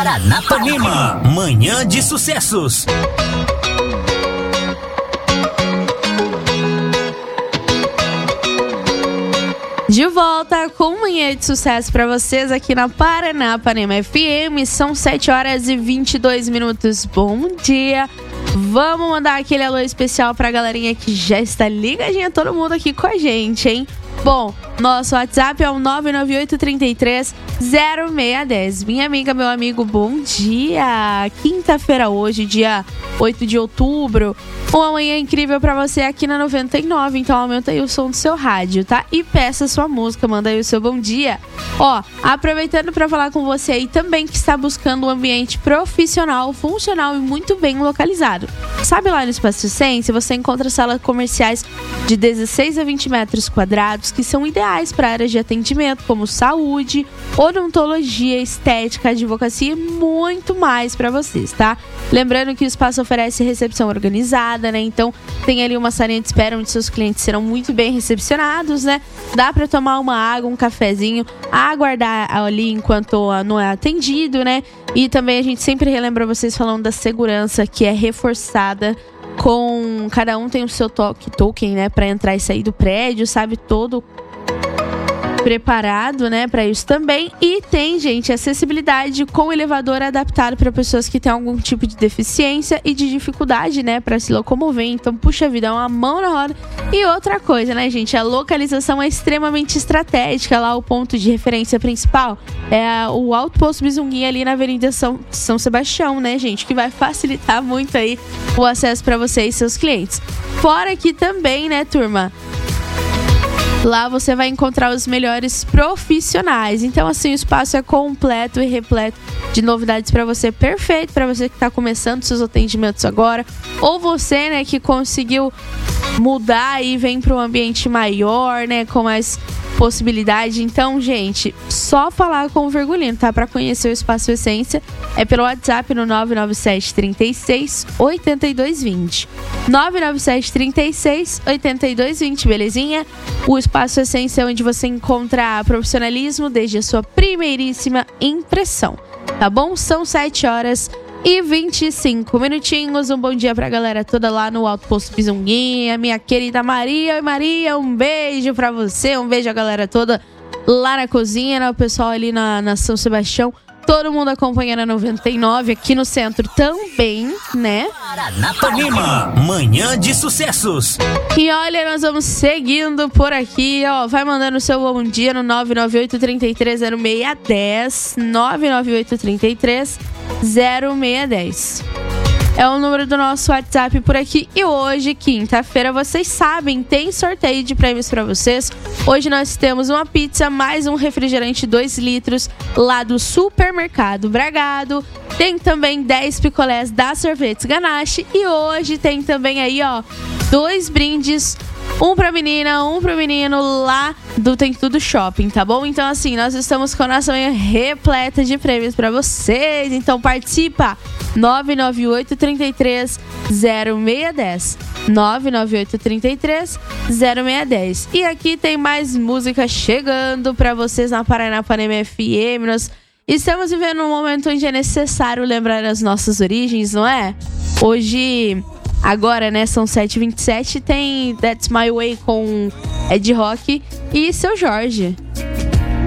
Paranapanema, manhã de sucessos. De volta com manhã de sucesso para vocês aqui na Paranapanema FM. São 7h22. Bom dia. Vamos mandar aquele alô especial pra galerinha que já está ligadinha, todo mundo aqui com a gente, hein? Bom, nosso WhatsApp é o 998-33-0610. Minha amiga, meu amigo, bom dia! Quinta-feira hoje, dia 8 de outubro. Uma manhã incrível pra você aqui na 99, então aumenta aí o som do seu rádio, tá? E peça sua música, manda aí o seu bom dia. Ó, aproveitando pra falar com você aí também que está buscando um ambiente profissional, funcional e muito bem localizado. Sabe lá no Espaço Sense, você encontra salas comerciais de 16 a 20 metros quadrados que são ideais para áreas de atendimento como saúde, odontologia, estética, advocacia e muito mais para vocês, tá? Lembrando que o espaço oferece recepção organizada, né? Então tem ali uma salinha de espera onde seus clientes serão muito bem recepcionados, né? Dá para tomar uma água, um cafezinho, aguardar ali enquanto não é atendido, né? E também a gente sempre relembra vocês falando da segurança que é reforçada com cada um tem o seu token, né, para entrar e sair do prédio, sabe, todo preparado, né, para isso também. E tem, gente, acessibilidade com elevador adaptado para pessoas que têm algum tipo de deficiência e de dificuldade, né, para se locomover. Então, puxa vida, é uma mão na roda. E outra coisa, né, gente, a localização é extremamente estratégica. Lá o ponto de referência principal é o Alto Posto Bizunguinha ali na Avenida São Sebastião, né, gente, que vai facilitar muito aí o acesso para você e seus clientes. Fora que também, né, turma, lá você vai encontrar os melhores profissionais. Então, assim, o espaço é completo e repleto de novidades para você. Perfeito para você que está começando seus atendimentos agora. Ou você, né, que conseguiu mudar e vem para um ambiente maior, né, com mais possibilidade. Então, gente, só falar com o Virgulino, tá? Para conhecer o Espaço Essência é pelo WhatsApp no 997 36 8220. 997 36 8220, belezinha? O Espaço Essência é onde você encontra profissionalismo desde a sua primeiríssima impressão, tá bom? São 7h25. Um bom dia pra galera toda lá no Alto Posto Bizunguinha, minha querida Maria. Oi, Maria, um beijo pra você, um beijo a galera toda lá na cozinha, né? O pessoal ali na São Sebastião, todo mundo acompanhando a 99 aqui no centro também, né? Paranapanema, manhã de sucessos. E olha, nós vamos seguindo por aqui, ó. Vai mandando o seu bom dia no 998-330610. 998-330610. É o número do nosso WhatsApp por aqui. E hoje, quinta-feira, vocês sabem, tem sorteio de prêmios pra vocês. Hoje nós temos uma pizza mais um refrigerante 2 litros lá do Supermercado Bragado. Tem também 10 picolés da Sorvetes Ganache. E hoje tem também aí, ó, 2 brindes. Um pra menina, um pro menino lá do Tem Tudo Shopping, tá bom? Então, assim, nós estamos com a nossa manhã repleta de prêmios pra vocês. Então, participa! 998-33-0610. 998-33-0610. E aqui tem mais música chegando pra vocês na Paranapanema FM. Nós estamos vivendo um momento onde é necessário lembrar as nossas origens, não é? Hoje... Agora, né, são 7h27, tem That's My Way com Ed Rock e Seu Jorge.